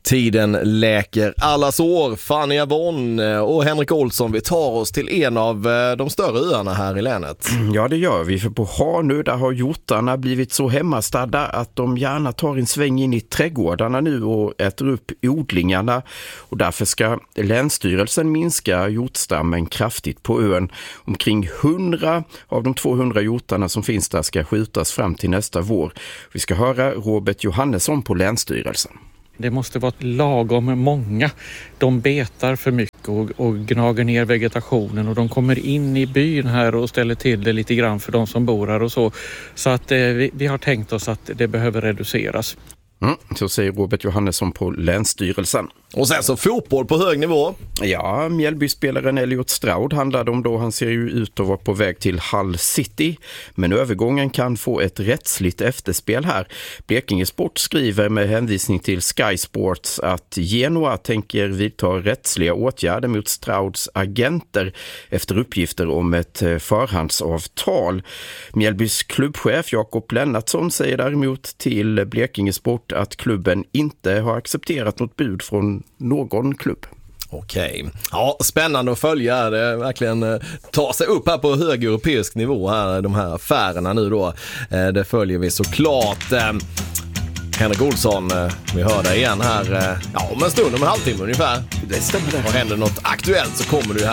Tiden läker alla sår. Fanny Avon och Henrik Olsson, vi tar oss till en av de större öarna här i länet. Ja, det gör vi, för på Hanö där har hjortarna blivit så hemmastadda att de gärna tar en sväng in i trädgårdarna nu och äter upp odlingarna. Och därför ska Länsstyrelsen minska hjortstammen kraftigt på ön. Omkring 100 av de 200 hjortarna som finns där ska skjutas fram till nästa vår. Vi ska höra Robert Johannesson på Länsstyrelsen. Det måste vara lagom många. De betar för mycket och gnager ner vegetationen och de kommer in i byn här och ställer till det lite grann för de som bor här och så. Så att vi har tänkt oss att det behöver reduceras. Så säger Robert Johannesson på Länsstyrelsen. Och sen så fotboll på hög nivå. Ja, Mjällbyspelaren Elliot Stroud handlade om då. Han ser ju ut att vara på väg till Hull City. Men övergången kan få ett rättsligt efterspel här. Blekinge Sport skriver med hänvisning till Sky Sports att Genoa tänker vidta rättsliga åtgärder mot Strouds agenter efter uppgifter om ett förhandsavtal. Mjällbys klubbchef Jakob Lennartsson säger däremot till Blekinge Sport att klubben inte har accepterat något bud från någon klubb. Okej. Ja, spännande att följa. Det verkligen ta sig upp här på hög europeisk nivå här, de här affärerna nu då. Det följer vi såklart. Henrik Olsson, vi hör dig igen här om en stund, om en halvtimme ungefär. Det stämmer det. Och händer något aktuellt så kommer du här.